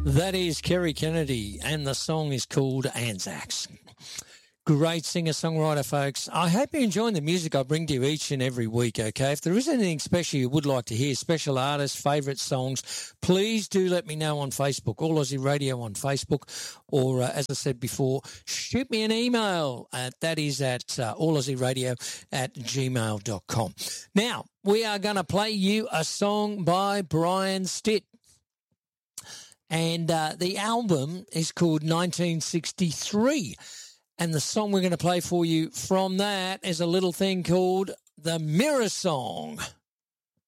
That is Kerry Kennedy, and the song is called Anzacs. Great singer-songwriter, folks. I hope you're enjoying the music I bring to you each and every week, okay? If there is anything special you would like to hear, special artists, favourite songs, please do let me know on Facebook, All Aussie Radio on Facebook, or, as I said before, shoot me an email. That is at allaussieradio@gmail.com. Now, we are going to play you a song by Brian Stitt. And the album is called 1963. And the song we're going to play for you from that is a little thing called The Mirror Song.